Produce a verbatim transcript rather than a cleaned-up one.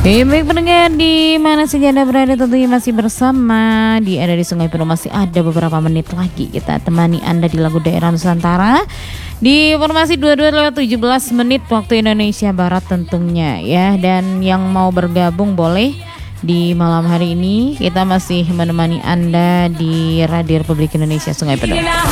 Hey, baik pendengar di mana saja Anda berada, tentunya masih bersama di Ada di Sungai Penuh. Masih ada beberapa menit lagi kita temani Anda di lagu daerah Nusantara di formasi dua puluh dua lewat tujuh belas menit waktu Indonesia Barat tentunya ya. Dan yang mau bergabung boleh di malam hari ini, kita masih menemani Anda di Radio Republik Indonesia Sungai Penuh.